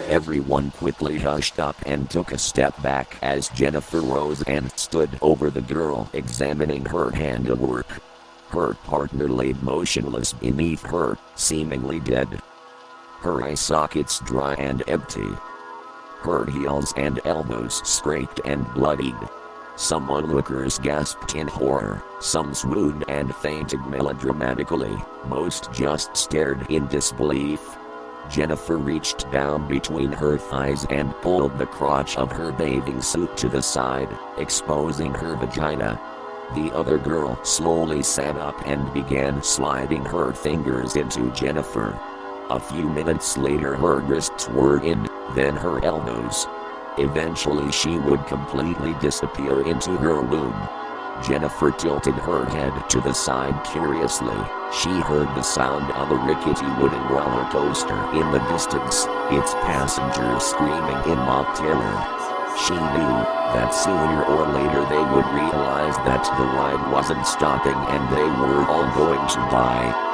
Everyone quickly hushed up and took a step back as Jennifer rose and stood over the girl, examining her handiwork. Her partner laid motionless beneath her, seemingly dead. Her eye sockets dry and empty. Her heels and elbows scraped and bloodied. Some onlookers gasped in horror, some swooned and fainted melodramatically, most just stared in disbelief. Jennifer reached down between her thighs and pulled the crotch of her bathing suit to the side, exposing her vagina. The other girl slowly sat up and began sliding her fingers into Jennifer. A few minutes later her wrists were in, then her elbows. Eventually she would completely disappear into her womb. Jennifer tilted her head to the side curiously. She heard the sound of a rickety wooden roller coaster in the distance, its passengers screaming in mock terror. She knew that sooner or later they would realize that the ride wasn't stopping and they were all going to die.